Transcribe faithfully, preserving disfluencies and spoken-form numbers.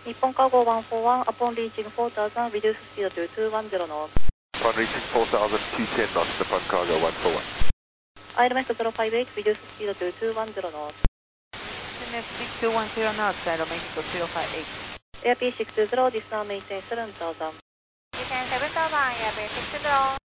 Nippon Cargo one four one, upon reaching four thousand, reduce speed to two one zero knots. Upon reaching four thousand, two ten knots, Nippon Cargo one four one. I L M S zero five eight, reduce speed to two one zero knots. N F six two one zero knots, I L M S zero five eight. Air P six two zero, this now maintain seven thousand. Maintain seven thousand, Air P six two zero.